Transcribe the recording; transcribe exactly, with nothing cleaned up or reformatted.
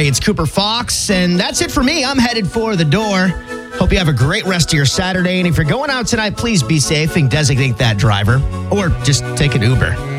Hey, it's Cooper Fox, and that's it for me. I'm headed for the door. Hope you have a great rest of your Saturday. And if you're going out tonight, please be safe and designate that driver, or just take an Uber.